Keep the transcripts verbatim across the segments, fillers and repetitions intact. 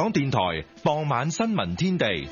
港電台傍晚新聞天地，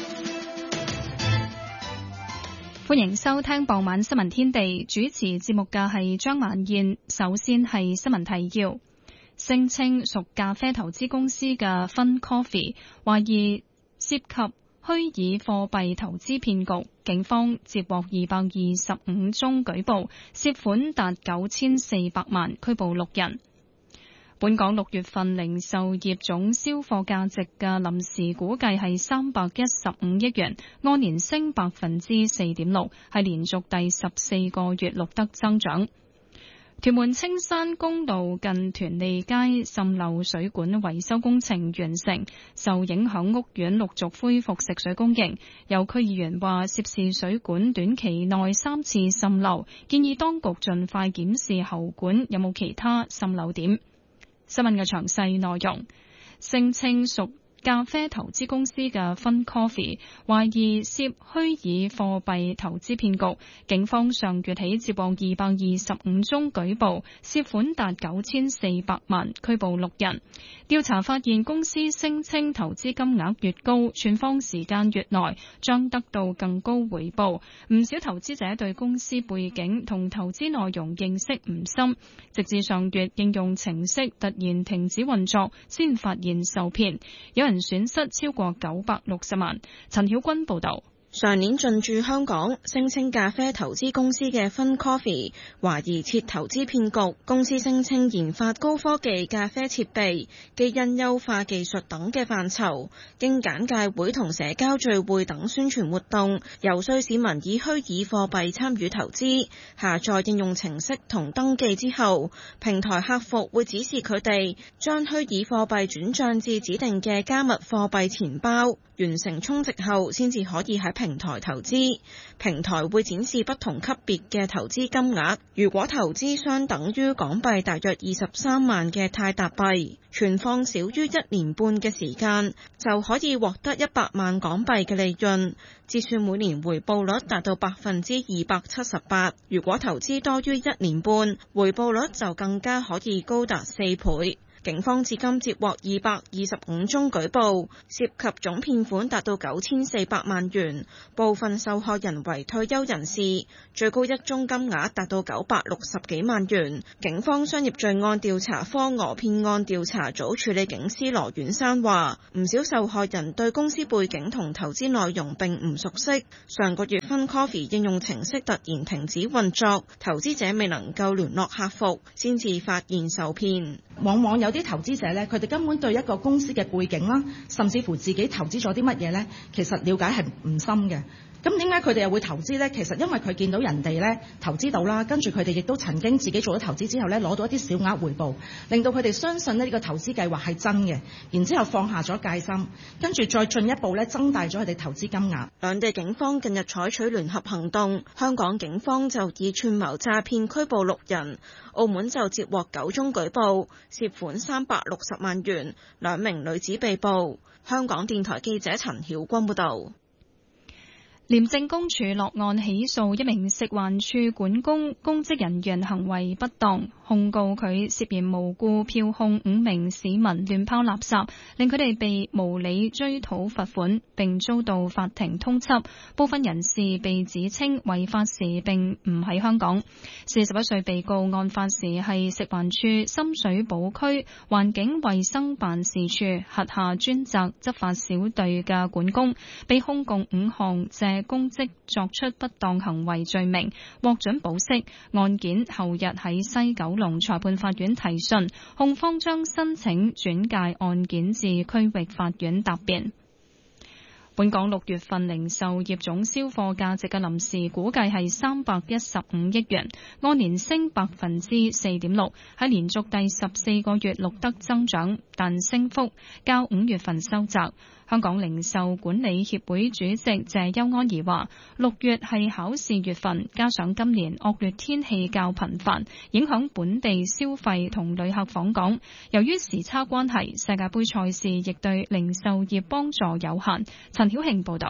歡迎收聽傍晚新聞天地。主持節目嘅係張曼燕。首先係新聞提要：聲稱屬咖啡投資公司嘅 Fun Coffee 懷疑涉及虛擬貨幣投資騙局，警方接獲二百二十五宗舉報，涉款達九千四百萬，拘捕六人。本港六月份零售業總銷貨價值嘅臨時估計係三百一十五億元，按年升百分之四點六，係連續第十四個月錄得增長。屯門青山公路近屯利街滲漏水管維修工程完成，受影響屋苑陸續恢復食水供應。有區議員話，涉事水管短期內三次滲漏，建議當局盡快檢視喉管有冇其他滲漏點。新聞嘅詳細內容，聲稱屬咖啡投資公司嘅 Fun Coffee 懷疑涉虛擬貨幣投資騙局，警方上月起接獲二百二十五宗舉報，涉款達九千四百萬，拘捕六人。調查發現，公司聲稱投資金額越高，存放時間越耐，將得到更高回報。唔少投資者對公司背景同投資內容認識唔深，直至上月應用程式突然停止運作，先發現受騙。有人損失超過九百六十萬。陳曉君報道。 上年進駐香港，聲稱咖啡投資公司嘅 Fun Coffee 懷疑設投資騙局。公司聲稱研發高科技咖啡設備、基因優化技術等嘅範疇，經簡介會同社交聚會等宣傳活動，遊說市民以虛擬貨幣參與投資。下載應用程式同登記之後，平台客服會指示佢哋將虛擬貨幣轉帳至指定嘅加密貨幣錢包，完成充值後先至可以喺平台投資。平台會展示不同級別嘅投資金額，如果投資相等於港幣大約二十三萬嘅泰達幣，存放少於一年半嘅時間，就可以獲得一百萬港幣嘅利潤，折算每年回報率達到百分之二百七十八。如果投資多於一年半，回報率就更加可以高達四倍。警方至今接獲二百二十五宗舉報，涉及總騙款達到九千四百萬元，部分受害人為退休人士，最高一宗金額達到九百六十幾萬元。警方商業罪案調查科訛騙案調查組處理警司羅遠山話，唔少受害人對公司背景同投資內容並唔熟悉。上個月 Fun Coffee 應用程式突然停止運作，投資者未能夠聯絡客服，先至發現受騙。 往往有啲投資者咧，佢哋根本對一個公司嘅背景啦，甚至乎自己投資咗啲乜嘢咧，其實了解係唔深嘅。咁點解佢哋又會投資呢？其實因為佢見到人哋咧投資到啦，跟住佢哋亦都曾經自己做咗投資之後咧，攞到一啲小額回報，令到佢哋相信呢個投資計劃係真嘅，然之後放下咗戒心，跟住再進一步咧增大咗佢哋投資金額。 兩地警方近日採取聯合行動，香港警方就以串謀詐騙拘捕六人，澳門就接獲九宗舉報，涉款三百六十萬元，兩名女子被捕。香港電台記者陳曉君報導。 廉政公署落案起訴一名食環署管工公職人員行為不當，控告佢涉嫌無故票控五名市民亂拋垃圾，令佢哋被無理追討罰款，並遭到法庭通緝。部分人士被指稱違法時並唔喺香港。四十一歲被告案發時係食環署深水埗區環境衛生辦事處轄下專責執法小隊嘅管工，被控共五項借公職作出不當行為罪名，獲准保釋。案件後日喺西九龍裁判法院提訊，控方將申請轉介案件至區域法院答辯。本港六月份零售業總銷貨價值嘅臨時估計係三百一十五億元，按年升百分之四點六，喺連續第十四個月錄得增長，但升幅較五月份收窄。香港零售管理協會主席謝邱安儀話，六月係考試月份，加上今年惡劣天氣較頻繁，影響本地消費同旅客訪港。由於時差關係，世界盃賽事亦對零售業幫助有限。陳曉慶報導。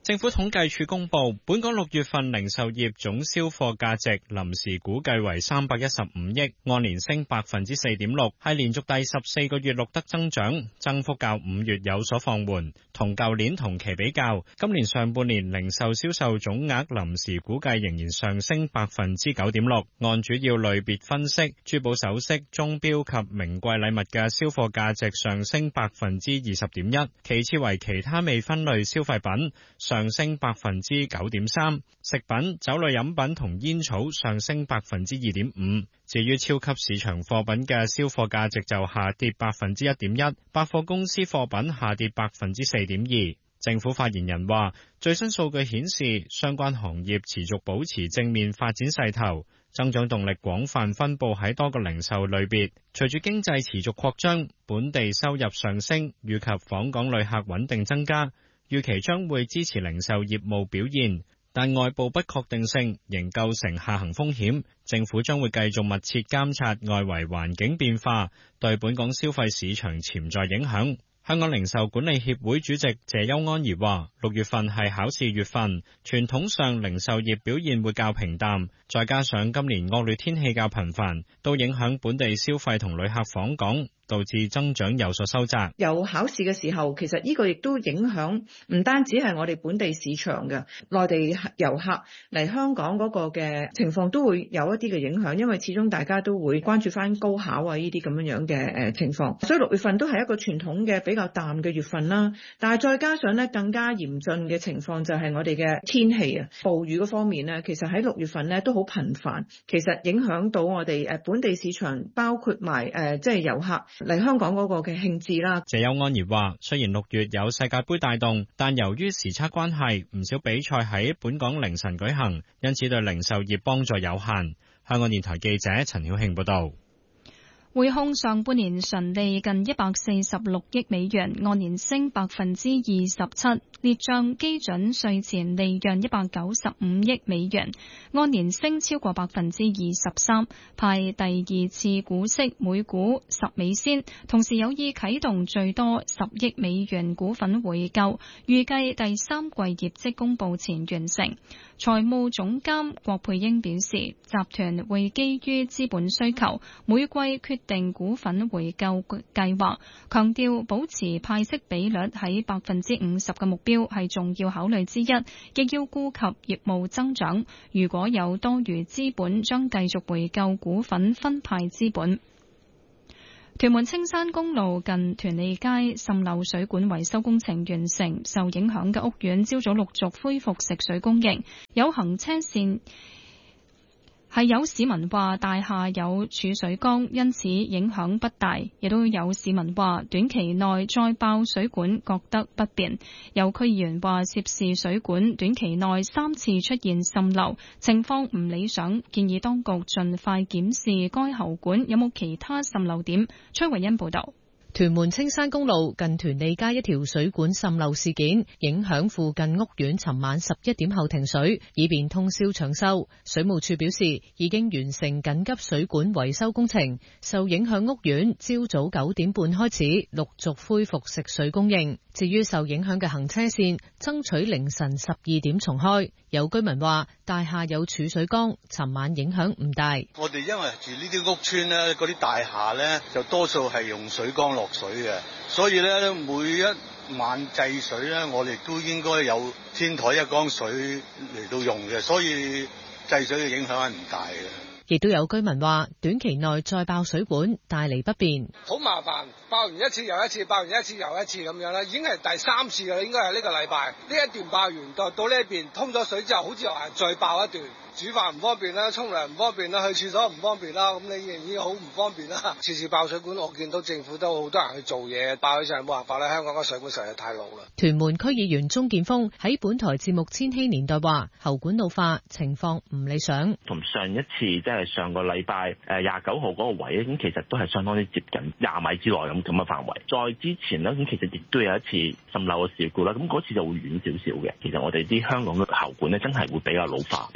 政府統計處公布，本港六月份零售業總銷貨價值臨時估計為三百一十五億，按年升百分之四點六，係連續第十四個月錄得增長，增幅較五月有所放緩。同舊年同期比較，今年上半年零售銷售總額臨時估計仍然上升百分之九點六。按主要類別分析，珠寶首飾、鐘錶及名貴禮物嘅銷貨價值上升百分之二十點一，其次為其他未分類消費品，上升百分之九點三，食品、酒類飲品同煙草上升百分之二點五。至於超級市場貨品嘅銷貨價值就下跌百分之一點一，百貨公司貨品下跌百分之四點二。政府發言人話，最新數據顯示，相關行業持續保持正面發展勢頭，增長動力廣泛分佈喺多個零售類別。隨住經濟持續擴張，本地收入上升，以及訪港旅客穩定增加，預期將會支持零售業務表現。但外部不確定性仍構成下行風險，政府將會繼續密切監察外圍環境變化對本港消費市場潛在影響。香港零售管理協會主席謝邱安儀話，六月份係考試月份，傳統上零售業表現會較平淡，再加上今年惡劣天氣較頻繁，都影響本地消費同旅客訪港，導致增長有所收窄。 有考試嘅時候，其實呢個亦都影響唔單止係我哋本地市場嘅，內地遊客嚟香港嗰個嘅情況都會有一啲嘅影響，因為始終大家都會關注翻高考啊呢啲咁樣樣嘅誒情況，所以六月份都係一個傳統嘅比較淡嘅月份啦。但係再加上咧更加嚴峻嘅情況就係我哋嘅天氣啊，暴雨嗰方面咧，其實喺六月份咧都好頻繁，其實影響到我哋誒本地市場，包括埋誒即係遊客嚟香港嗰個嘅興致啦。 謝邱安儀話，雖然六月有世界盃帶動，但由於時差關係，唔少比賽喺本港凌晨舉行，因此對零售業幫助有限。香港電台記者陳曉慶報道。 匯控上半年純利近一百四十六億美元，按年升百分之二十七，列賬基準稅前利潤一百九十五億美元，按年升超過百分之二十三，派第二次股息每股十美仙，同時有意啟動最多十億美元股份回購，預計第三季業績公佈前完成。財務總監郭佩英表示，集團會基於資本需求，每季決定股份回購計劃，強調保持派息比率喺百分之五十嘅目標係重要考慮之一，亦要顧及業務增長。如果有多餘資本，將繼續回購股份分派資本。屯門青山公路近屯利街滲漏水管維修工程完成，受影響嘅屋苑朝早陸續恢復食水供應，有行車線係有市民話大廈有儲水缸，因此影響不大，亦都有市民話短期內再爆水管覺得不便。有區議員話涉事水管短期內三次出現滲漏，情況唔理想，建議當局盡快檢視該喉管有冇其他滲漏點。崔慧欣報道。 屯門青山公路近屯利街一條水管滲漏事件，影響附近屋苑尋晚十一點後停水，以便通宵搶修。水務署表示，已經完成緊急水管維修工程，受影響屋苑朝早九點半開始陸續恢復食水供應。至於受影響嘅行車線，爭取凌晨十二點重開。有居民話，大廈有儲水缸，尋晚影響唔大。 我哋因為住呢啲屋邨咧，嗰啲大廈咧就多數係用水缸落水嘅，所以咧每一晚制水咧，我哋都應該有天台一缸水嚟到用嘅，所以制水嘅影響係唔大嘅。 亦都有居民話，短期內再爆水管帶嚟不便， 好麻煩，爆完一次又一次，爆完一次又一次咁樣啦，已經係第三次㗎啦，應該係呢個禮拜呢一段爆完到到呢一邊通咗水之後，好似又係再爆一段。煮飯唔方便啦，沖涼唔方便啦，去廁所唔方便啦，咁你已經好唔方便啦。次次爆水管，我見到政府都好多人去做嘢，爆起上嚟冇辦法啦。香港個水管實在太老啦。 屯門區議員鍾建峰喺本台節目《千禧年代》話，喉管老化情況唔理想， 同上一次即係上個禮拜誒廿九號嗰個位咧，咁其實都係相當之接近廿米之內咁咁嘅範圍。再之前咧，咁其實亦都有一次滲漏嘅事故啦，咁嗰次就會遠少少嘅。其實我哋啲香港嘅喉管咧，真係會比較老化。呢條喉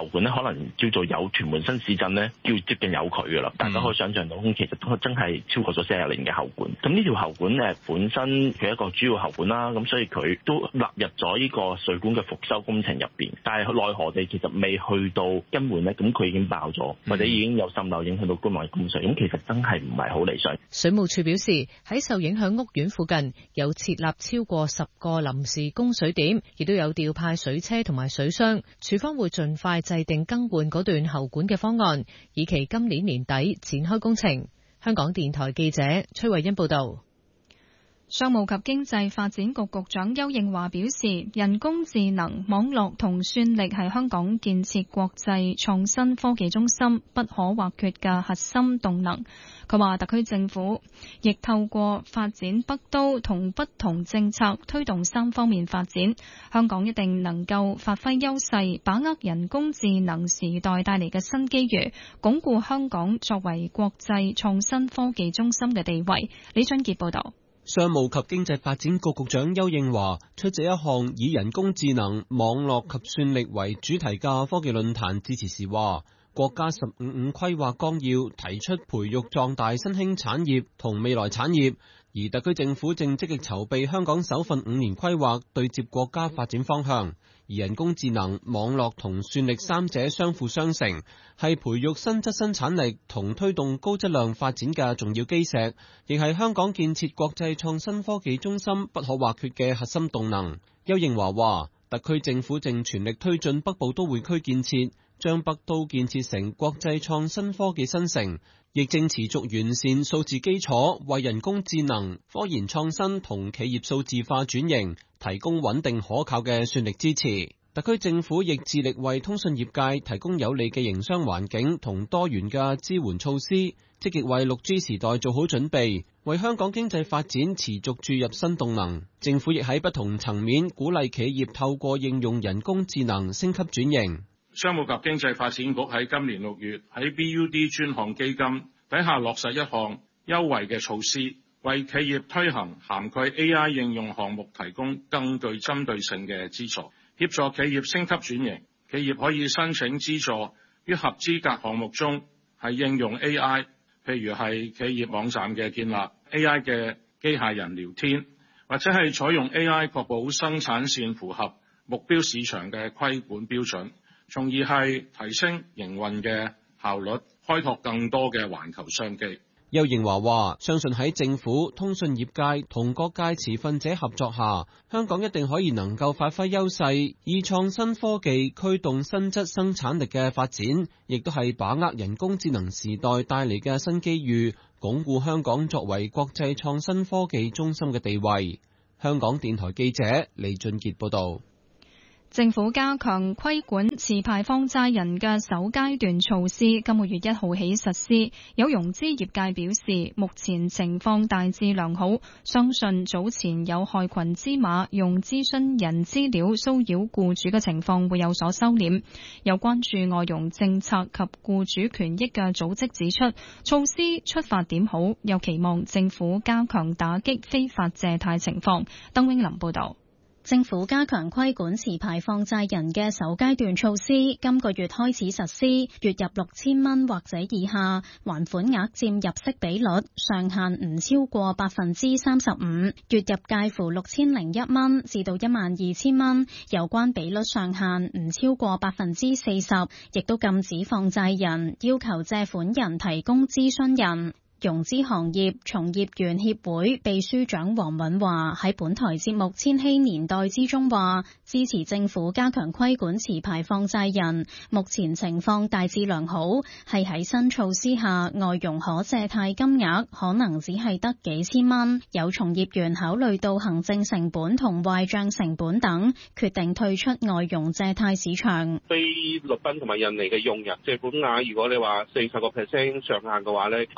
管咧，可能叫做有屯門新市鎮咧，叫接近有佢噶啦。大家可以想象到，其實都真係超過咗四十年嘅喉管。咁呢條喉管誒本身佢一個主要喉管啦，咁所以佢都納入咗呢個水管嘅復修工程入邊。但係奈何地其實未去到更換咧，咁佢已經爆咗，或者已經有滲漏影響到居民嘅供水。咁其實真係唔係好理想。 水務署表示，喺受影響屋苑附近有設立超過十個臨時供水點，亦都有調派水車同埋水箱。署方會盡快制定更換嗰段喉管嘅方案，以期今年年底展開工程。香港電台記者崔慧欣報道。 商務及經濟發展局局長邱應華表示，人工智能、網絡同算力係香港建設國際創新科技中心不可或缺嘅核心動能。佢話特區政府亦透過發展北都同不同政策推動三方面發展，香港一定能夠發揮優勢，把握人工智能時代帶嚟嘅新機遇，鞏固香港作為國際創新科技中心嘅地位。李俊傑報道。 商務及經濟發展局局長邱應華出席一項以人工智能、網絡及算力為主題嘅科技論壇致辭時話，國家十五五規劃綱要提出培育壯大新興產業同未來產業，而特區政府正積極籌備香港首份五年規劃，對接國家發展方向。而人工智能、網絡同算力三者相輔相成，係培育新質新產力同推動高質量發展嘅重要基石，亦係香港建設國際創新科技中心不可或缺嘅核心動能。邱應華話，特區政府正全力推進北部都會區建設，將北都建設成國際創新科技新城，亦正持續完善數字基礎，為人工智能、科研創新同企業數字化轉型提供穩定可靠嘅算力支持。特區政府亦致力為通訊業界提供有利嘅營商環境同多元嘅支援措施，積極為六 G 時代做好準備，為香港經濟發展持續注入新動能。政府亦喺不同層面鼓勵企業透過應用人工智能升級轉型。 商務及經濟發展局喺今年六月喺 B U D 專項基金底下落實一項優惠嘅措施，為企業推行涵蓋 A I 應用項目提供更具針對性嘅資助，協助企業升級轉型。企業可以申請資助於合資格項目中係應用 A I， 譬如係企業網站嘅建立、A I 嘅機械人聊天，或者係採用 A I 確保生產線符合目標市場嘅規管標準，從而係提升營運嘅效率，開拓更多嘅環球商機。 邱應華話，相信喺政府、通訊業界同各界持份者合作下，香港一定可以能夠發揮優勢，以創新科技驅動新質生產力嘅發展，亦都係把握人工智能時代帶嚟嘅新機遇，鞏固香港作為國際創新科技中心嘅地位。香港電台記者李俊傑報道。 政府加強規管持牌放債人嘅首階段措施，今個月一號起實施。有融資業界表示，目前情況大致良好，相信早前有害群之馬用諮詢人資料騷擾僱主嘅情況會有所收斂。有關注外傭政策及僱主權益嘅組織指出，措施出發點好，又期望政府加強打擊非法借貸情況。鄧永林報道。 政府加強規管持牌放債人嘅首階段措施，今個月開始實施，月入六千蚊或者以下，還款額佔入息比率上限唔超過百分之三十五，月入介乎六千零一蚊至到一萬二千蚊，有關比率上限唔超過百分之四十，亦都禁止放債人要求借款人提供諮詢人。融資行業從業員協會秘書長黃敏華喺本台節目《千禧年代》之中話，支持政府加強規管持牌放債人，目前情況大致良好，係喺新措施下，外傭可借貸金額可能只係得幾千蚊。有從業員考慮到行政成本同壞賬成本等，決定退出外傭借貸市場。 菲律賓同埋印尼嘅傭人借款額，如果你話四十個 percent 上限嘅話呢，嗰個金額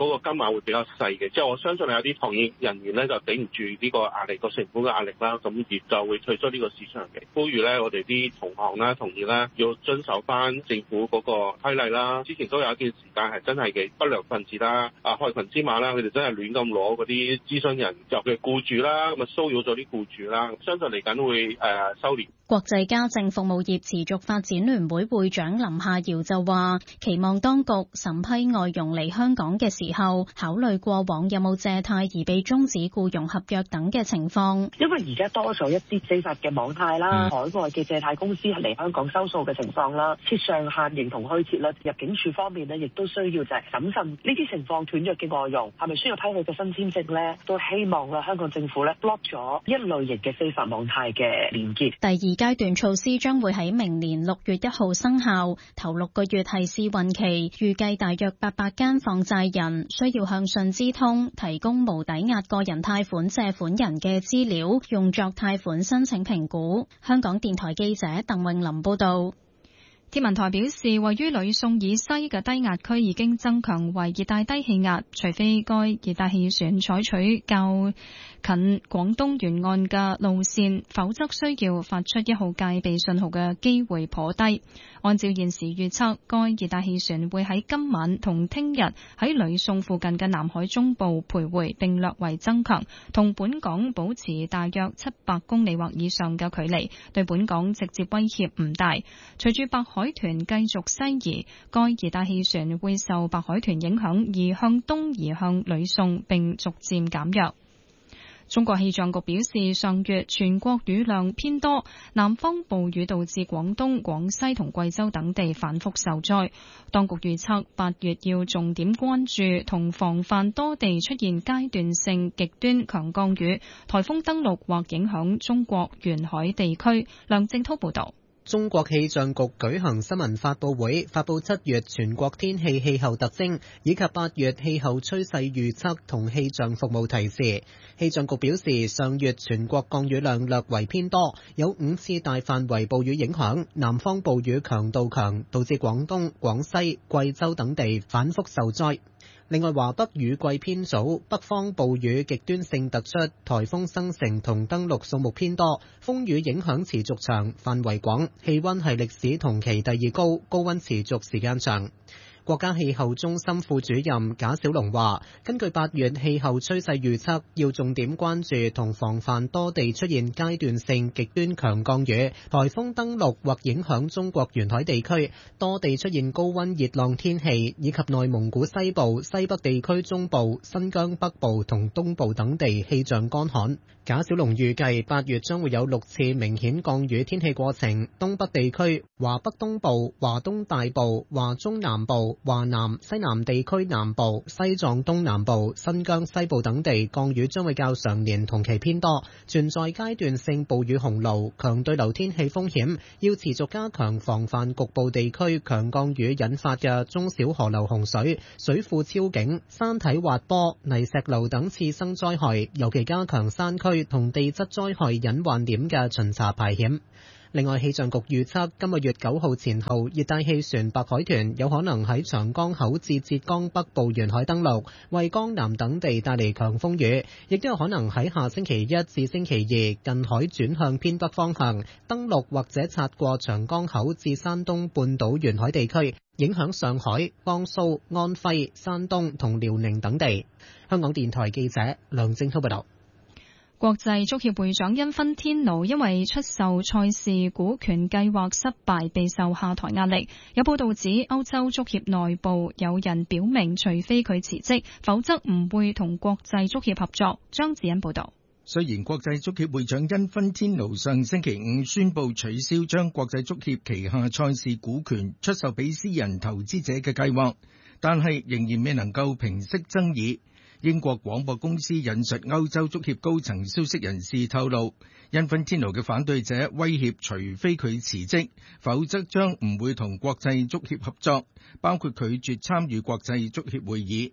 碼會比較細嘅，即係我相信有啲行業人員咧就頂唔住呢個壓力，個成本嘅壓力啦，咁而就會退出呢個市場嘅。呼籲咧，我哋啲同行啦、同業啦，要遵守翻政府嗰個規例啦。之前都有一段時間係真係嘅不良分子啦、啊害群之馬啦，佢哋真係亂咁攞嗰啲諮詢人作嘅僱主啦，咁啊騷擾咗啲僱主啦，相信嚟緊會誒、呃、收斂。 國際家政服務業持續發展聯會會長林夏瑤就話，期望當局審批外傭嚟香港嘅時候，考慮過往有冇借貸而被終止僱傭合約等嘅情況。 因為而家多咗一啲非法嘅網貸啦、海外嘅借貸公司係嚟香港收數嘅情況啦，設上限形同虛設啦。入境處方面呢，亦都需要就係審慎呢啲情況斷約嘅外傭係咪需要批佢嘅新簽證呢？都希望啦，香港政府咧 block 咗一類型嘅非法網貸嘅連結。 第二階段措施將會喺明年六月一號生效，頭六個月係試運期，預計大約八百間放債人需要向信資通提供無抵押個人貸款借款人嘅資料，用作貸款申請評估。香港電台記者鄧詠琳報道。 天文台表示，位於呂宋以西嘅低壓區已經增強為熱帶低氣壓，除非該熱帶氣旋採取較近廣東沿岸嘅路線，否則需要發出一號戒備信號嘅機會頗低。按照現時預測，該熱帶氣旋會喺今晚同聽日喺呂宋附近嘅南海中部徘徊，並略為增強，同本港保持大約七百公里或以上嘅距離，對本港直接威脅唔大。隨住白海豚繼續西移，該熱帶氣旋會受白海豚影響而向東移向呂宋，並逐漸減弱。中國氣象局表示，上月全國雨量偏多，南方暴雨導致廣東、廣西同貴州等地反覆受災。當局預測八月要重點關注同防範多地出現階段性極端強降雨、颱風登陸或影響中國沿海地區。梁正滔報導。 中國氣象局舉行新聞發佈會，發佈七月全國天氣氣候特徵以及八月氣候趨勢預測同氣象服務提示。氣象局表示，上月全國降雨量略為偏多，有五次大範圍暴雨影響，南方暴雨強度強，導致廣東、廣西、貴州等地反覆受災。另外，華北雨季偏早，北方暴雨極端性突出，颱風生成同登陸數目偏多，風雨影響持續長，範圍廣，氣溫係歷史同期第二高，高溫持續時間長。國家氣候中心副主任賈小龍話，根據八月氣候趨勢預測，要重點關注同防範多地出現階段性極端強降雨、颱風登陸或影響中國沿海地區，多地出現高溫熱浪天氣，以及內蒙古西部、西北地區中部、新疆北部同東部等地氣象乾旱。賈小龍預計八月將會有六次明顯降雨天氣過程，東北地區、華北東部、華東大部、華中南部、華南、西南地區南部、西藏東南部、新疆西部等地降雨將會較常年同期偏多，存在階段性暴雨洪澇、強對流天氣風險，要持續加強防範局部地區強降雨引發嘅中小河流洪水、水庫超警、山體滑坡、泥石流等次生災害，尤其加強山區同地質災害隱患點嘅巡查排險。另外，氣象局預測今個月九號前後，熱帶氣旋白海豚有可能喺長江口至浙江北部沿海登陸，為江南等地帶嚟強風雨，亦都有可能喺下星期一至星期二近海轉向偏北方向登陸，或者擦過長江口至山東半島沿海地區，影響上海、江蘇、安徽、山東同遼寧等地。香港電台記者梁正滔報道。 國際足協會長因芬天奴因為出售賽事股權計劃失敗，備受下台壓力。有報道指，歐洲足協內部有人表明，除非佢辭職，否則唔會同國際足協合作。張子欣報道。 雖然國際足協會長因芬天奴上星期五宣布取消將國際足協旗下賽事股權出售俾私人投資者嘅計劃，但係仍然未能夠平息爭議。英國廣播公司引述歐洲足協高層消息人士透露，因芬天奴嘅反對者威脅，除非佢辭職，否則將唔會同國際足協合作，包括拒絕參與國際足協會議。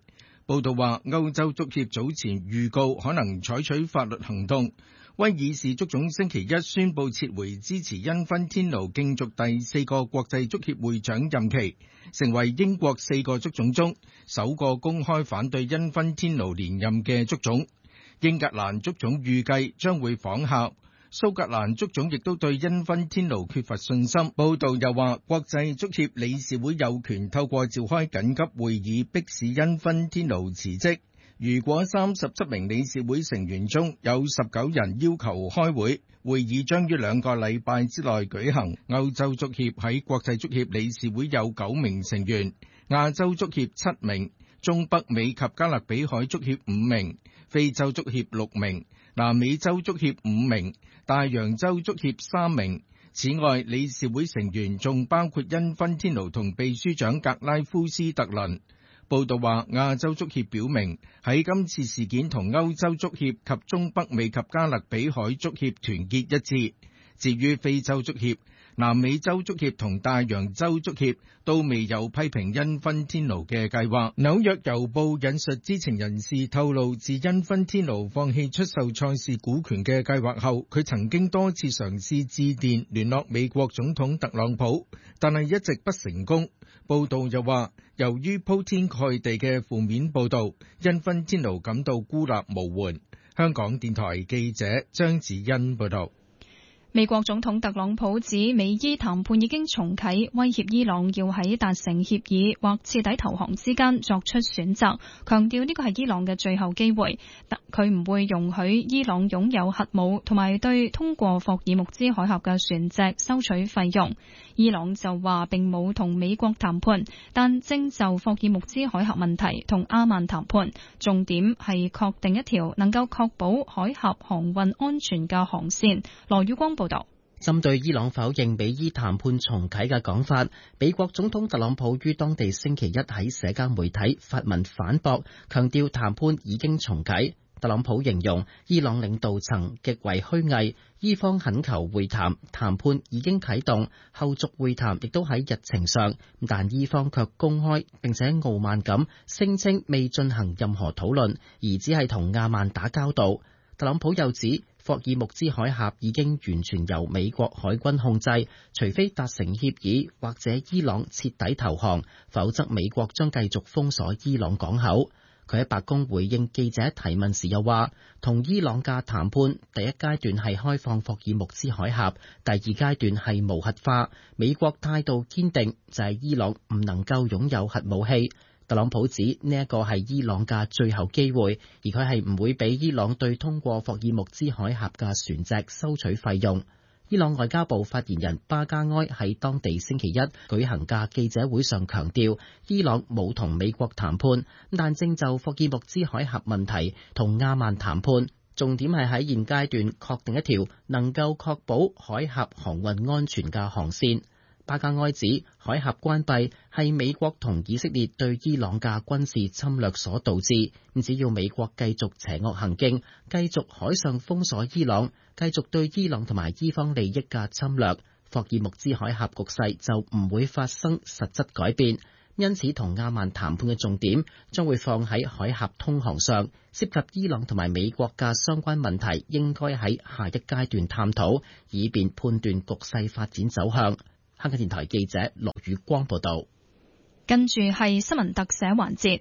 報道話，歐洲足協早前預告可能採取法律行動。威爾士足總星期一宣布撤回支持因芬天奴競逐第四個國際足協會長任期，成為英國四個足總中首個公開反對因芬天奴連任嘅足總。英格蘭足總預計將會仿效。蘇格蘭足總亦都對因芬天奴缺乏信心。報道又話，國際足協理事會有權透過召開緊急會議迫使因芬天奴辭職。如果三十七名理事會成員中有十九人要求開會，會議將於兩個禮拜之內舉行。歐洲足協喺國際足協理事會有九名成員，亞洲足協七名，中北美及加勒比海足協五名，非洲足協六名，南美洲足協五名，大洋洲足協三名。此外，理事會成員仲包括因芬天奴同秘書長格拉夫斯特倫。報道話，亞洲足協表明喺今次事件同歐洲足協及中北美及加勒比海足協團結一致。至於非洲足協、南美洲足協同大洋洲足協都未有批評因芬天奴嘅計劃。紐約郵報引述知情人士透露，自因芬天奴放棄出售賽事股權嘅計劃後，佢曾經多次嘗試致電聯絡美國總統特朗普，但係一直不成功。報道又話，由於鋪天蓋地嘅負面報導，因芬天奴感到孤立無援。香港電台記者張子欣報導。 美國總統特朗普指美伊談判已經重啟，威脅伊朗要喺達成協議或徹底投降之間作出選擇，強調呢個係伊朗嘅最後機會。佢唔會容許伊朗擁有核武，同埋對通過霍爾木茲海峽嘅船隻收取費用。伊朗就話並冇同美國談判，但正就霍爾木茲海峽問題同阿曼談判，重點係確定一條能夠確保海峽航運安全嘅航線。羅宇光報道。 針對伊朗否認美伊談判重啟嘅講法，美國總統特朗普於當地星期一喺社交媒體發文反駁，強調談判已經重啟。特朗普形容伊朗領導層極為虛偽，伊方懇求會談，談判已經啟動，後續會談亦都喺日程上，但伊方卻公開並且傲慢咁聲稱未進行任何討論，而只係同亞曼打交道。特朗普又指霍爾木茲海峽已經完全由美國海軍控制，除非達成協議或者伊朗徹底投降，否則美國將繼續封鎖伊朗港口。佢喺白宮回應記者提問時又話，同伊朗嘅談判第一階段係開放霍爾木茲海峽，第二階段係無核化。美國態度堅定，就係伊朗唔能夠擁有核武器。特朗普指呢一個係伊朗嘅最後機會，而佢係唔會俾伊朗對通過霍爾木茲海峽嘅船隻收取費用。伊朗外交部發言人巴加埃喺當地星期一舉行嘅記者會上強調，伊朗冇同美國談判，但正就霍爾木茲海峽問題同亞曼談判，重點係喺現階段確定一條能夠確保海峽航運安全嘅航線。巴加埃指海峽關閉係美國同以色列對伊朗嘅軍事侵略所導致，只要美國繼續邪惡行徑，繼續海上封鎖伊朗，繼續對伊朗同埋伊方利益嘅侵略，霍爾木茲海峽局勢就唔會發生實質改變。因此，同亞曼談判嘅重點將會放喺海峽通航上，涉及伊朗同埋美國嘅相關問題應該喺下一階段探討，以便判斷局勢發展走向。香港電台記者羅宇光報道。 跟住係新聞特寫環節。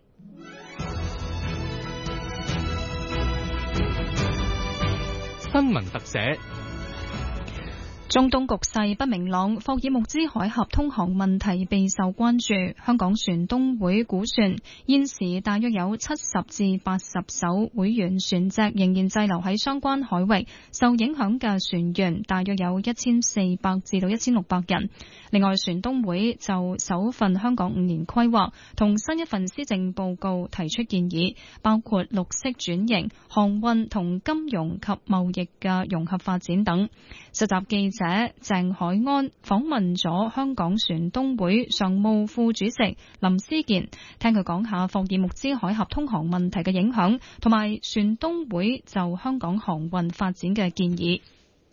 新聞特寫。 中東局勢不明朗，霍爾木茲海峽通航問題備受關注。香港船東會估算，現時大約有七十至八十艘會員船隻仍然滯留喺相關海域，受影響嘅船員大約有一千四百至到一千六百人。另外，船東會就首份香港五年規劃同新一份施政報告提出建議，包括綠色轉型、航運同金融及貿易嘅融合發展等。實習記者鄭海安訪問咗香港船東會常務副主席林思健，聽佢講下霍爾木茲海峽通航問題嘅影響，同埋船東會就香港航運發展嘅建議。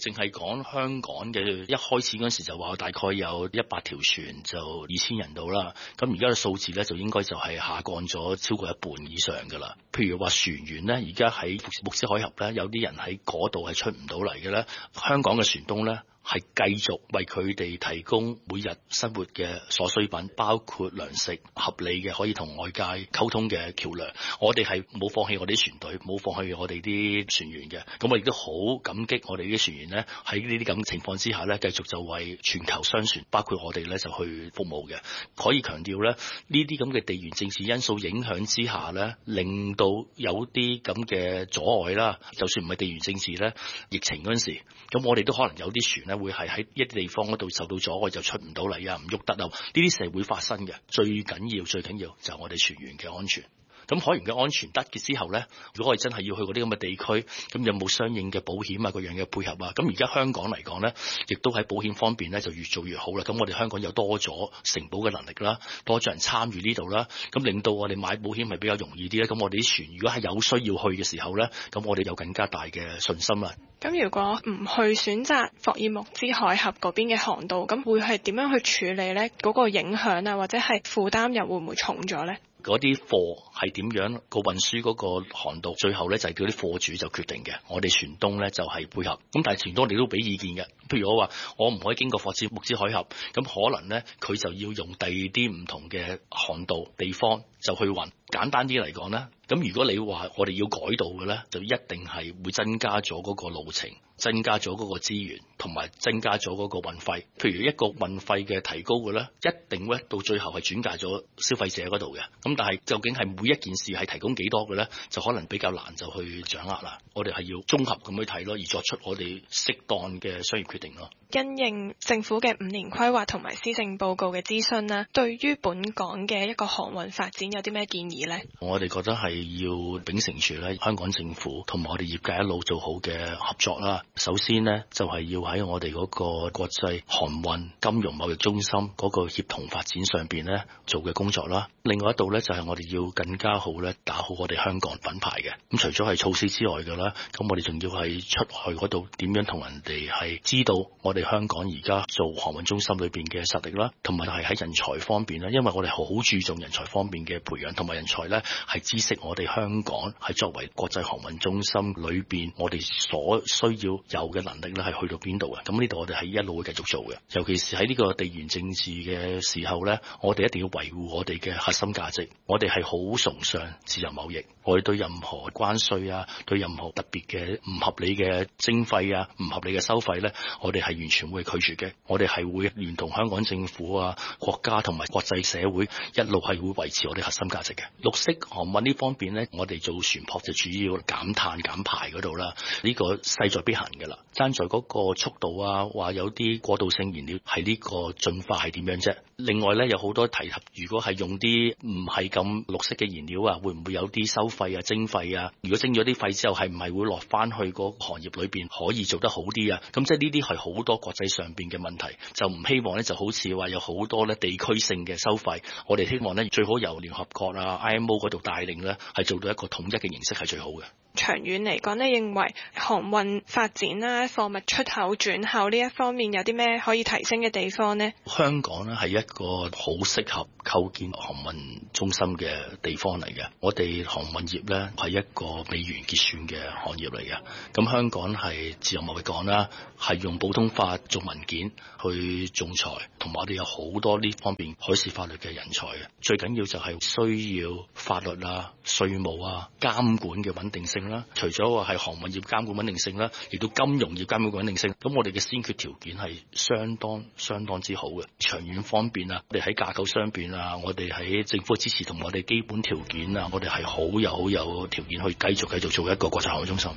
淨係講香港嘅一開始嗰時就話大概有一百條船就二千人到啦，咁而家嘅數字咧就應該就係下降咗超過一半以上㗎啦。譬如話船員呢，而家喺穆斯海峽咧，有啲人喺嗰度係出唔到嚟嘅咧，香港嘅船東咧，係繼續為佢哋提供每日生活嘅所需品，包括糧食、合理嘅可以同外界溝通嘅橋梁。我哋係冇放棄我哋啲船隊，冇放棄我哋啲船員嘅。咁我亦都好感激我哋啲船員呢，喺呢啲咁情況之下呢，繼續就為全球商船，包括我哋呢，就去服務嘅。可以強調呢，呢啲咁嘅地緣政治因素影響之下呢，令到有啲咁嘅阻礙啦。就算唔係地緣政治呢，疫情嗰陣時，咁我哋都可能有啲船呢，會係喺一啲地方嗰度受到阻礙，就出唔到嚟啊，唔喐得啊，呢啲事會發生嘅。最緊要最緊要就係我哋船員嘅安全。咁海員嘅安全得嘅之後呢，如果我哋真係要去嗰啲咁嘅地區，咁有冇相應嘅保險啊，各樣嘅配合啊？咁而家香港嚟講呢，亦都喺保險方面呢就越做越好啦。咁我哋香港又多咗承保嘅能力啦，多咗人參與呢度啦，咁令到我哋買保險係比較容易啲咧。咁我哋啲船如果係有需要去嘅時候呢，咁我哋有更加大嘅信心啦。 咁如果唔去選擇霍爾木茲海峽嗰邊嘅航道，咁會係點樣去處理呢？嗰個影響啊，或者係負擔又會唔會重咗呢？ 嗰啲貨係點樣個運輸嗰個航道，最後咧就係叫啲貨主就決定嘅。我哋船東咧就係配合，咁但係船東你都俾意見嘅。譬如我話我唔可以經過霍爾木茲海峽，咁可能咧佢就要用第二啲唔同嘅航道地方就去運。簡單啲嚟講咧，咁如果你話我哋要改道嘅咧，就一定係會增加咗嗰個路程，增加咗嗰個資源，同埋增加咗嗰個運費。譬如一個運費嘅提高嘅咧，一定咧到最後係轉嫁咗消費者嗰度嘅。咁但係究竟係每一件事係提供幾多嘅咧，就可能比較難就去掌握啦。我哋係要綜合咁去睇咯，而作出我哋適當嘅商業決定咯。 因應政府嘅五年規劃同埋施政報告嘅諮詢啦，對於本港嘅一個航運發展有啲咩建議呢？ 我哋覺得係要秉承住咧香港政府同埋我哋業界一路做好嘅合作啦。首先呢，就係要喺我哋嗰個國際航運金融貿易中心嗰個協同發展上邊咧做嘅工作啦。另外一度咧就係我哋要更加好咧打好我哋香港品牌嘅。咁除咗係措施之外嘅啦，咁我哋仲要係出去嗰度點樣同人哋係知道我哋香港而家做航運中心裏邊嘅實力啦，同埋係喺人才方面啦，因為我哋好注重人才方面嘅培養，同埋人才咧係知識我哋香港係作為國際航運中心裏邊我哋所需要有嘅能力咧係去到邊度嘅。咁呢度我哋係一路會繼續做嘅，尤其是喺呢個地緣政治嘅時候咧，我哋一定要維護我哋嘅核心價值。我哋係好崇尚自由貿易，我哋對任何關稅啊，對任何特別嘅唔合理嘅徵費啊，唔合理嘅收費咧，我哋係完全會拒絕嘅。我哋係會聯同香港政府啊、國家同埋國際社會一路係會維持我哋核心價值嘅。綠色航運呢方面咧，我哋做船舶就主要減碳減排嗰度啦，呢個勢在必行嘅啦。爭在嗰個速度啊，話有啲過渡性燃料係呢個進化係點樣啫？另外咧有好多提及，如果係用啲唔係咁綠色嘅燃料啊，會唔會有啲收費啊、徵費啊？如果徵咗啲費之後，係唔係會落翻去個行業裏邊可以做得好啲啊？咁即係呢啲係好多國際上邊嘅問題，就唔希望咧就好似話有好多咧地區性嘅收費。我哋希望咧最好由聯合國啊、I M O 嗰度帶領咧，係做到一個統一嘅形式係最好嘅。 長遠嚟講咧，認為航運發展啦、貨物出口轉口呢一方面有啲咩可以提升嘅地方呢？ 香港咧係一個好適合構建航運中心嘅地方嚟嘅。我哋航運業咧係一個美元結算嘅行業嚟嘅。咁香港係自由貿易港啦，係用普通法做文件去仲裁，同埋我哋有好多呢方面海事法律嘅人才嘅。最緊要就係需要法律啊、稅務啊、監管嘅穩定性啦。除咗話係航運業監管穩定性啦，亦都金融業監管穩定性。咁我哋嘅先決條件係相當相當之好嘅。長遠方面啊，我哋喺架構上邊啊，我哋喺政府支持同埋我哋基本條件啊，我哋係好有好有條件去繼續繼續做一個國際航運中心。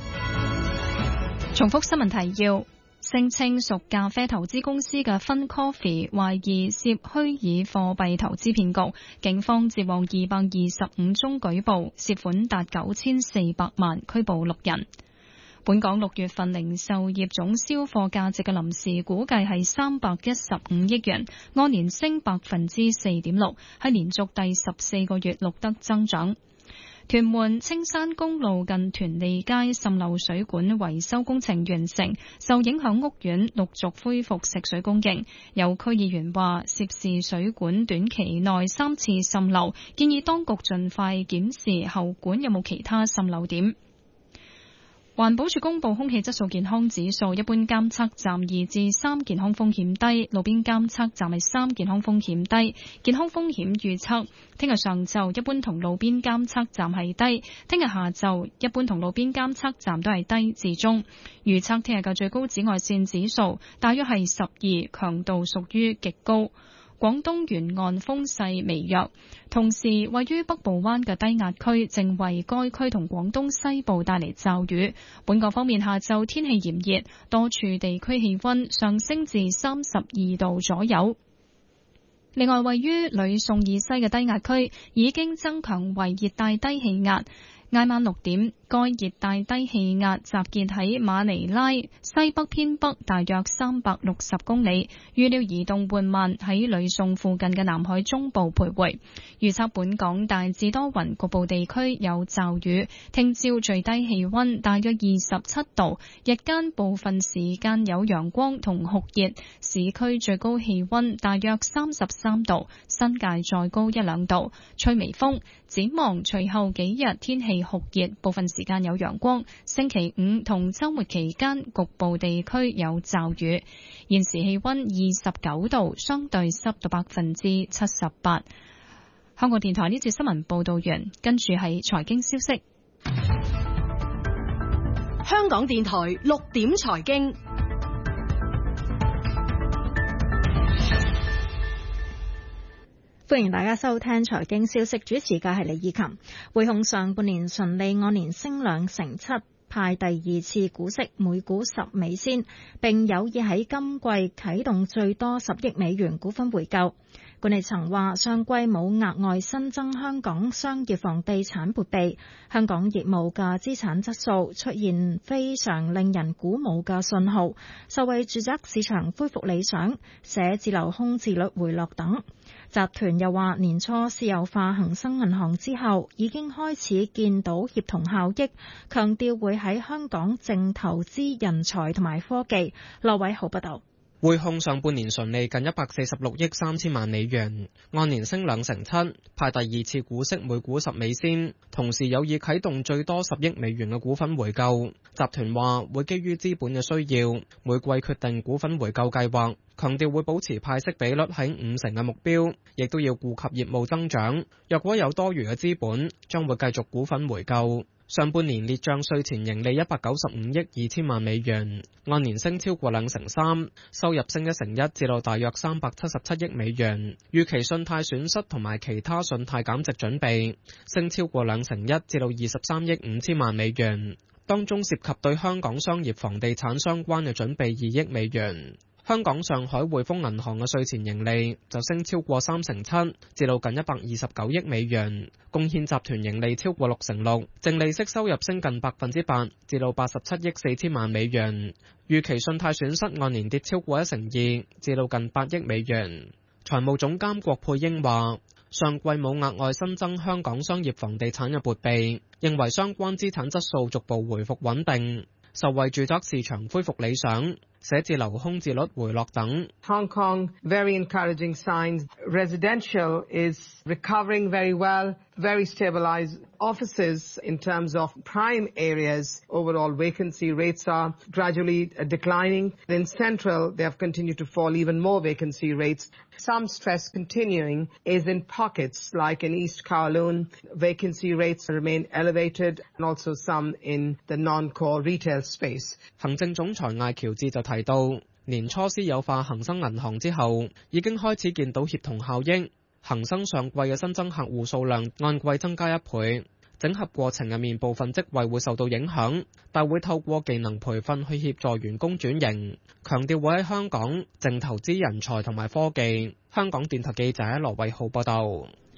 重複新聞提要。聲稱屬咖啡投資公司嘅 Fun Coffee 懷疑涉虛擬貨幣投資騙局，警方接獲二百二十五宗舉報，涉款達九千四百萬，拘捕六人。本港六月份零售業總銷貨價值嘅臨時估計係三百一十五億元，按年升百分之四點六，係連續第十四個月錄得增長。 屯門青山公路近屯利街滲漏水管維修工程完成，受影響屋苑陸續恢復食水供應。有區議員話，涉事水管短期內三次滲漏，建議當局盡快檢視喉管有冇其他滲漏點。環保署公布空氣質素健康指數，一般監測站二至三，健康風險低；路邊監測站係三，健康風險低。健康風險預測，聽日上晝一般同路邊監測站係低，聽日下晝一般同路邊監測站都係低至中。預測聽日嘅最高紫外線指數大約係十二，強度屬於極高。廣東沿岸風勢微弱，同時位於北部灣嘅低壓區正為該區同廣東西部帶嚟驟雨。本港方面，下晝天氣炎熱，多處地區氣溫上升至三十二度左右。另外，位於呂宋以西嘅低壓區已經增強為熱帶低氣壓。挨晚六點，該熱帶低氣壓集結喺馬尼拉西北偏北大約三百六十公里，預料移動緩慢喺呂宋附近嘅南海中部徘徊。預測本港大致多雲，局部地區有驟雨。聽朝最低氣溫大約二十七度，日間部分時間有陽光同酷熱，市區最高氣溫大約三十三度，新界再高一兩度，吹微風。展望隨後幾日天氣酷熱，部分時間有陽光。星期五同周末期間，局部地區有驟雨。現時氣溫二十九度，相對濕度百分之七十八。香港電台呢節新聞報道完，跟住係財經消息。 香港電台六點財經。 歡迎大家收聽財經消息，主持嘅係李以琴。匯控上半年純利按年升兩成七，派第二次股息每股十美仙，並有意喺今季啟動最多十億美元股份回購。管理層話，上季冇額外新增香港商業房地產撥備，香港業務嘅資產質素出現非常令人鼓舞嘅信號，受惠住宅市場恢復理想、寫字樓空置率回落等。集團又話，年初私有化恒生銀行之後，已經開始見到協同效益，強調會喺香港淨投資人才同埋科技。羅偉豪報道。 匯控上半年純利近一百四十六億三千萬美元，按年升兩成七，派第二次股息每股十美仙，同時有意啟動最多十億美元嘅股份回購。集團話會基於資本嘅需要，每季決定股份回購計劃，強調會保持派息比率喺五成嘅目標，亦都要顧及業務增長。若果有多餘嘅資本，將會繼續股份回購。上半年列賬稅前盈利一百九十五億二千萬美元，按年升超過兩成三，收入升一成一，至到大約三百七十七億美元。預期信貸損失同埋其他信貸減值準備升超過兩成一，至到二十三億五千萬美元，當中涉及對香港商業房地產相關嘅準備二億美元。香港上海匯豐銀行嘅稅前盈利就升超過三成七，至到近一百二十九億美元，貢獻集團盈利超過六成六，淨利息收入升近百分之八，至到八十七億四千萬美元。預期信貸損失按年跌超過一成二，至到近八億美元。財務總監郭佩英話，上季冇額外新增香港商業房地產嘅撥備，認為相關資產質素逐步回復穩定，受惠住宅市場恢復理想、寫字樓空置率回落等。 Hong Kong, very encouraging signs. Residential is recovering very well, very stabilized. Offices, in terms of prime areas, overall vacancy rates are gradually declining. In Central, they have continued to fall even more vacancy rates. Some stress continuing is in pockets, like in East Kowloon. Vacancy rates remain elevated, and also some in the non-core retail space. 行政總裁艾喬治就提到，年初私有化恒生銀行之後，已經開始見到協同效應。恒生上季嘅新增客戶數量按季增加一倍，整合過程入面部分職位會受到影響，但會透過技能培訓去協助員工轉型，強調會喺香港淨投資人才同埋科技。香港電台記者羅偉浩報道。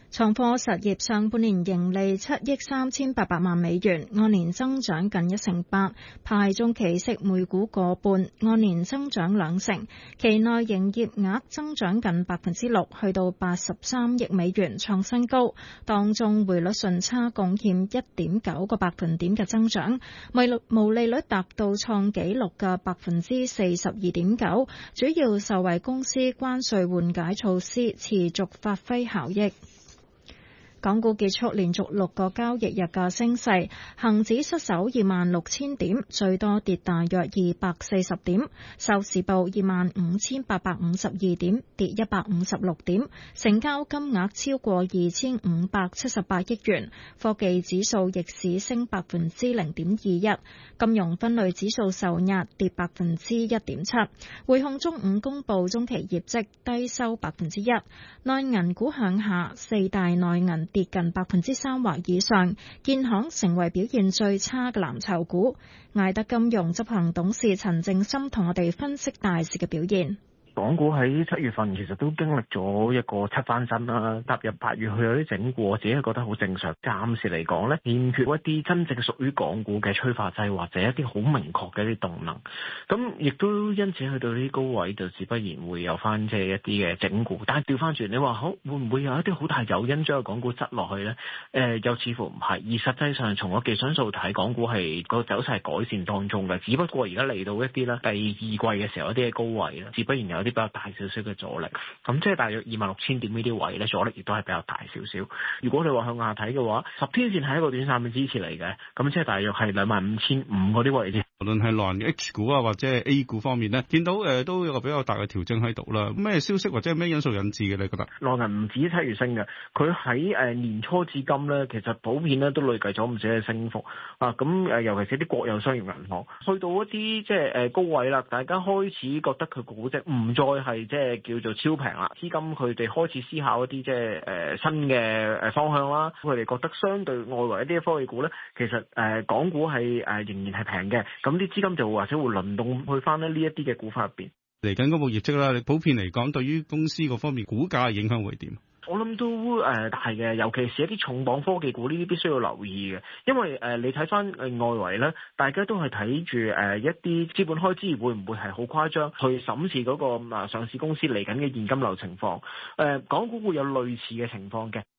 創科實業上半年盈利七億三千八百萬美元，按年增長近一成八，派中期息每股個半，按年增長兩成。期內營業額增長近百分之六，去到八十三億美元，創新高。當中匯率順差貢獻一點九個百分點嘅增長，毛利率達到創紀錄嘅百分之四十二點九，主要受惠公司關稅緩解措施持續發揮效益。港股結束連續六個交易日嘅升勢，恒指失守二萬六千點，最多跌大約二百四十點，收市報二萬五千八百五十二點，跌一百五十六點，成交金額超過二千五百七十八億元。科技指數逆市升百分之零點二一，金融分類指數受壓跌百分之一點七。匯控中午公布中期業績，低收百分之一。內銀股向下，四大內銀跌近百分之三或以上，建行成為表現最差嘅藍籌股。艾德金融執行董事陳正深同我哋分析大市嘅表現。 港股喺七月份其實都經歷咗一個七翻身啦，踏入八月去有啲整固，我自己係覺得好正常。暫時嚟講咧，欠缺一啲真正屬於港股嘅催化劑或者一啲好明確嘅一啲動能，咁亦都因此去到呢啲高位就自不然會有翻即係一啲嘅整固。但係調翻轉，你話好會唔會有一啲好大誘因將個港股執落去咧？誒、呃，又似乎唔係。而實際上從個技術數睇，港股係個走勢係改善當中嘅，只不過而家嚟到一啲咧第二季嘅時候一啲嘅高位啦，自不然有啲比較大少少嘅阻力，咁即係大約二萬六千點呢啲位咧，阻力亦都係比較大少少。如果你話向下睇嘅話，十天線係一個短線嘅支持嚟嘅，咁即係大約係兩萬五千五嗰啲位置。 無論係內地 H 股啊，或者係 A 股方面咧，見到誒、呃、都有個比較大嘅調整喺度啦。咩消息或者係咩因素引致嘅？你覺得？內銀唔止七月升嘅，佢喺誒年初至今咧，其實普遍咧都累計咗唔少嘅升幅啊。咁誒，尤其是啲國有商業銀行，去到一啲即係誒高位啦，大家開始覺得佢估值唔再係即係叫做超平啦，資金佢哋開始思考一啲即係誒新嘅誒方向啦。佢哋覺得相對外圍一啲科技股咧，其實誒、呃、港股係誒、呃、仍然係平嘅。咁啲資金就或者會輪動去翻呢呢一啲嘅股份入邊。嚟緊嗰部業績啦，你普遍嚟講，對於公司嗰方面股價影響會點？我諗都誒大嘅，尤其是一啲重磅科技股呢啲必須要留意嘅，因為誒、呃、你睇翻誒外圍咧，大家都係睇住誒一啲資本開支會唔會係好誇張，去審視嗰個啊上市公司嚟緊嘅現金流情況。誒、呃、港股會有類似嘅情況嘅。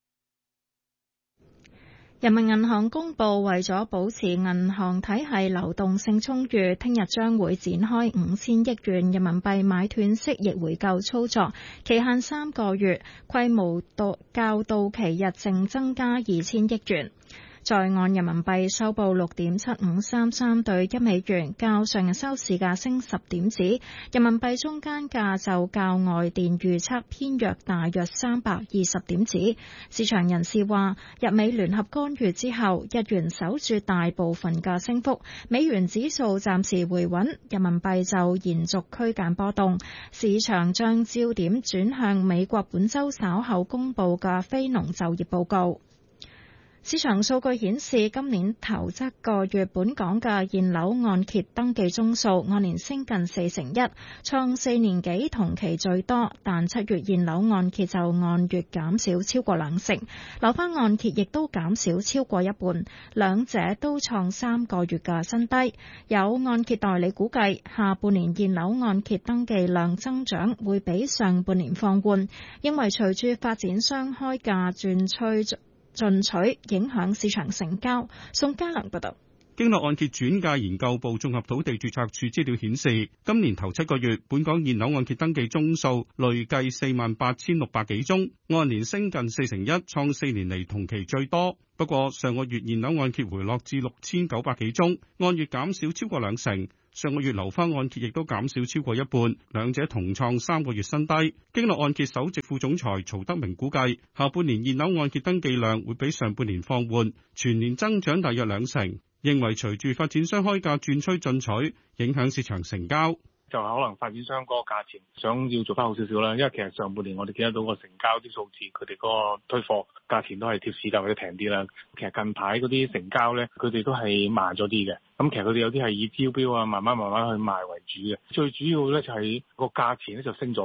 人民銀行公布，為咗保持銀行體系流動性充裕，聽日將會展開五千億元人民幣買斷息逆回購操作，期限三個月，規模到較到期日淨增加二千億元。在岸人民幣收報六點七五三三對一美元，較上日收市價升十點子。人民幣中間價就較外電預測偏弱大約三百二十點子。市場人士話，日美聯合干預之後，日元守住大部分嘅升幅，美元指數暫時回穩，人民幣就延續區間波動。市場將焦點轉向美國本週稍後公佈嘅非農就業報告。市場數據顯示，今年頭七個月本港嘅現樓按揭登記宗數按年升近四成一，創四年幾同期最多。但七月現樓按揭就按月減少超過兩成，樓花按揭亦都減少超過一半，兩者都創三個月嘅新低。有按揭代理估計，下半年現樓按揭登記量增長會比上半年放緩，因為隨住發展商開價轉趨進取，影響市場成交。宋嘉良報道。 經絡按揭轉介研究部綜合土地註冊處資料顯示，今年頭七個月，本港現樓按揭登記宗數累計四萬八千六百幾宗，按年升近四成一，創四年嚟同期最多。不過上個月現樓按揭回落至六千九百幾宗，按月減少超過兩成。上個月樓花按揭亦都減少超過一半，兩者同創三個月新低。經絡按揭首席副總裁曹德明估計，下半年現樓按揭登記量會比上半年放緩，全年增長大約兩成。認為隨住發展商開價轉趨進取，影響市場成交。 就係可能發展商嗰個價錢想要做翻好少少啦，因為其實上半年我哋見得到個成交啲數字，佢哋嗰個推貨價錢都係貼市價或者平啲啦。其實近排嗰啲成交咧，佢哋都係慢咗啲嘅。咁其實佢哋有啲係以招標啊，慢慢慢慢去賣為主嘅。最主要咧就係個價錢咧就升咗嘅。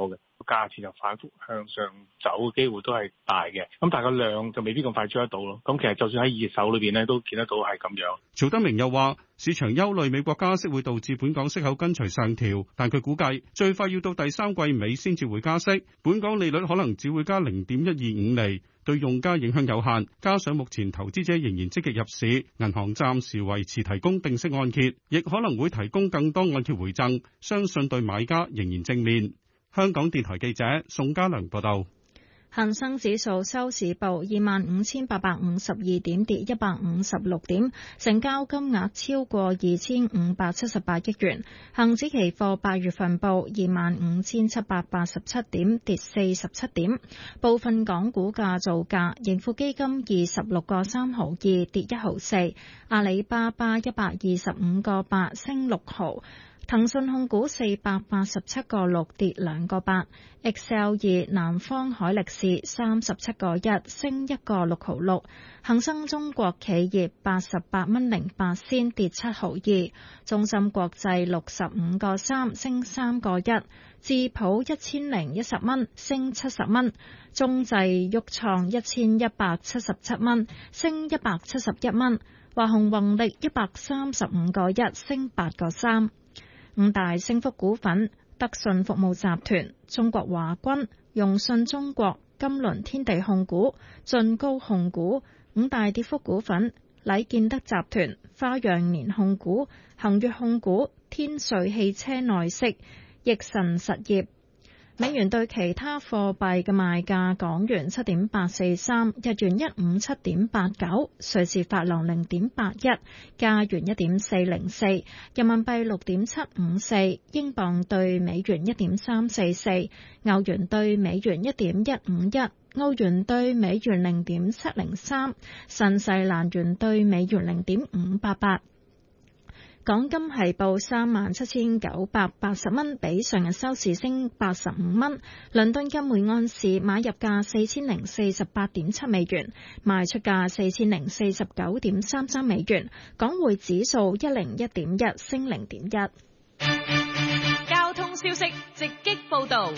價錢就反覆向上走嘅機會都係大嘅。咁但係個量就未必咁快追得到咯。咁其實就算喺二手裏邊咧，都見得到係咁樣。 曹德明又話，市場憂慮美國加息會導致本港息口跟隨上調，但佢估計最快要到第三季尾先至會加息，本港利率可能只會加零點一二五厘，對用家影響有限。加上目前投資者仍然積極入市，銀行暫時維持提供定息按揭，亦可能會提供更多按揭回贈，相信對買家仍然正面。香港電台記者宋家良報道。 恒生指數收市報二萬五千八百五十二點，跌一百五十六點，成交金額超過二千五百七十八億元。恒指期貨八月份報二萬五千七百八十七點，跌四十七點。部分港股價造價，盈富基金二十六個三毫二，跌一毫四；阿里巴巴一百二十五個八，升六毫。騰訊控股四百八十七個六，跌兩個八。Excel 二南方海力士三十七個一，升一個六毫六。恒生中國企業八十八蚊零八仙，跌七毫二。中芯國際六十五個三，升三個一。智普一千零一十蚊，升七十蚊。中製旭創一千一百七十七蚊，升一百七十一蚊。華虹宏力一百三十五個一，升八個三。五大升幅股份：德信服務集團、中國華軍、融信中國、金輪天地控股、晉高控股。五大跌幅股份：禮建德集團、花樣年控股、恒悅控股、天瑞汽車內飾、易神實業。美元對其他貨幣嘅賣價：港元七點八四三，日元一五七點八九，瑞士法郎零點八一，加元一點四零四，人民幣六點七五四，英鎊對美元一點三四四，歐元對美元一點一五一，澳元對美元零點七零三，新西蘭元對美元零點五八八。港金係報三萬七千九百八十蚊，比上日收市升八十五蚊。倫敦金每安士買入價四千零四十八點七美元，賣出價四千零四十九點三三美元。港匯指數一零一點一，升零點一。 交通消息直擊報道。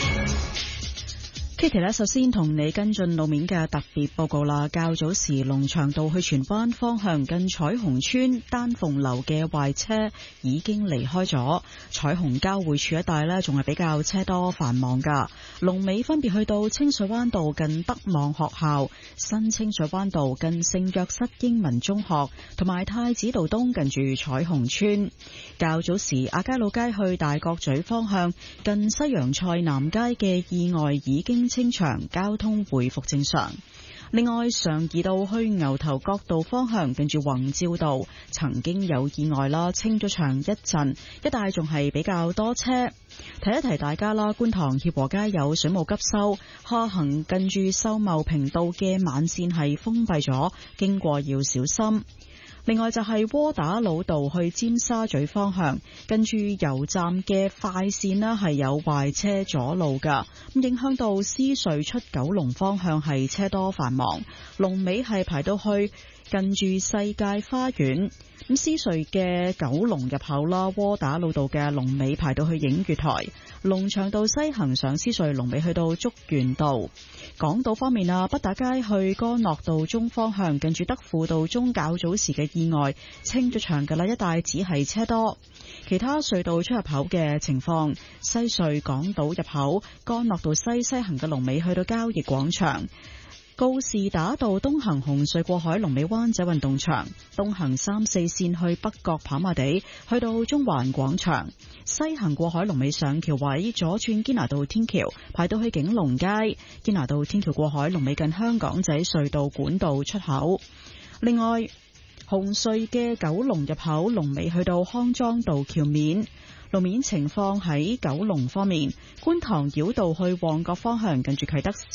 Kitty 咧，首先同你跟進路面嘅特別報告啦。較早時龍翔道去荃灣方向近彩虹村丹鳳樓嘅壞車已經離開咗，彩虹交匯處一帶呢仲係比較車多繁忙噶。龍尾分別去到清水灣道近德望學校、新清水灣道近聖約瑟英文中學，同埋太子道東近住彩虹村。較早時亞皆老街去大角咀方向近西洋菜南街嘅意外已經清場，交通回復正常。另外，常怡道去牛頭角道方向近住宏照道曾經有意外啦，清咗場一陣，一帶仲係比較多車。提一提大家啦，觀塘協和街有水務急修，下行近住秀茂坪道嘅慢線係封閉咗，經過要小心。另外就係窩打老道去尖沙咀方向，跟住油站嘅快線啦，係有壞車阻路噶，咁影響到獅隧出九龍方向係車多繁忙，龍尾係排到去近住世界花園。咁獅隧嘅九龍入口啦，窩打老道嘅龍尾排到去映月台，龍翔道西行上獅隧龍尾去到竹園道。港島方面啊，畢打街去干諾道中方向近住德輔道中較早時嘅意外清咗場噶啦，一帶只係車多。其他隧道出入口嘅情況，西隧港島入口干諾道西西行嘅龍尾去到交易廣場。告士打道東行紅隧過海龍尾灣仔運動場，東行三四線去北角跑馬地去到中環廣場，西行過海龍尾上橋位，左轉堅拿道天橋排到去景隆街，堅拿道天橋過海龍尾近香港仔隧道管道出口。另外，紅隧嘅九龍入口龍尾去到康莊道橋面。路面情況喺九龍方面，觀塘繞道去旺角方向近住啟德